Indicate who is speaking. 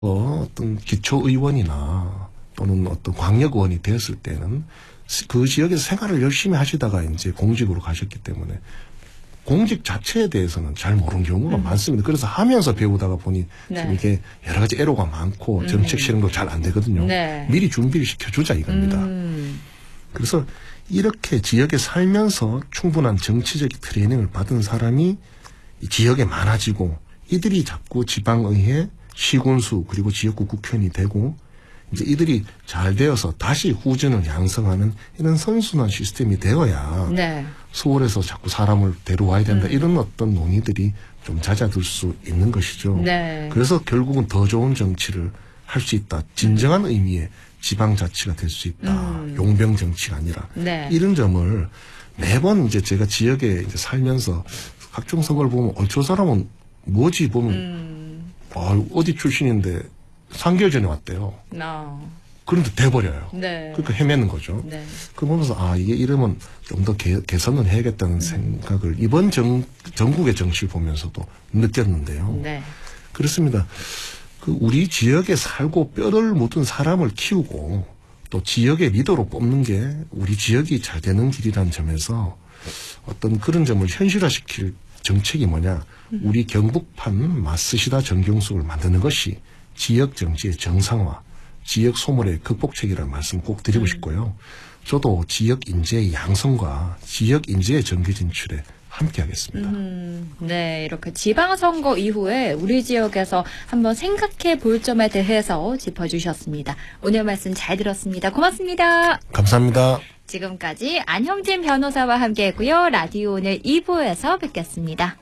Speaker 1: 어떤 기초의원이나 또는 어떤 광역의원이 되었을 때는 그 지역에서 생활을 열심히 하시다가 이제 공직으로 가셨기 때문에 공직 자체에 대해서는 잘 모르는 경우가 많습니다. 그래서 하면서 배우다가 보니
Speaker 2: 네.
Speaker 1: 좀 이게 여러 가지 애로가 많고 정책 실행도 잘 안 되거든요.
Speaker 2: 네.
Speaker 1: 미리 준비를 시켜주자 이겁니다. 그래서 이렇게 지역에 살면서 충분한 정치적 트레이닝을 받은 사람이 이 지역에 많아지고 이들이 자꾸 지방의회, 시군수 그리고 지역구 국회의원이 되고 이제 이들이 잘 되어서 다시 후전을 양성하는 이런 선순환 시스템이 되어야
Speaker 2: 네.
Speaker 1: 서울에서 자꾸 사람을 데려와야 된다 이런 어떤 논의들이 좀 잦아들 수 있는 것이죠.
Speaker 2: 네.
Speaker 1: 그래서 결국은 더 좋은 정치를 할 수 있다. 진정한 의미의 지방자치가 될 수 있다. 용병 정치가 아니라
Speaker 2: 네.
Speaker 1: 이런 점을 매번 이제 제가 지역에 이제 살면서 각종 선거를 보면 저 사람은 뭐지 보면 어디 출신인데 3개월 전에 왔대요. 그런데 돼버려요.
Speaker 2: 네.
Speaker 1: 그러니까 헤매는 거죠.
Speaker 2: 네.
Speaker 1: 그 보면서 이게 이러면 좀 더 개선을 해야겠다는 생각을 이번 전국의 정치를 보면서도 느꼈는데요.
Speaker 2: 네.
Speaker 1: 그렇습니다. 우리 지역에 살고 뼈를 묻은 사람을 키우고 또 지역의 리더로 뽑는 게 우리 지역이 잘 되는 길이라는 점에서 어떤 그런 점을 현실화시킬 정책이 뭐냐. 우리 경북판 마쓰시다 정경숙을 만드는 것이 지역 정치의 정상화, 지역 소멸의 극복책이라는 말씀 꼭 드리고 싶고요. 저도 지역 인재의 양성과 지역 인재의 정기 진출에 함께 하겠습니다.
Speaker 2: 네, 이렇게 지방선거 이후에 우리 지역에서 한번 생각해 볼 점에 대해서 짚어주셨습니다. 오늘 말씀 잘 들었습니다. 고맙습니다.
Speaker 1: 감사합니다.
Speaker 2: 지금까지 안형진 변호사와 함께했고요. 라디오 오늘 2부에서 뵙겠습니다.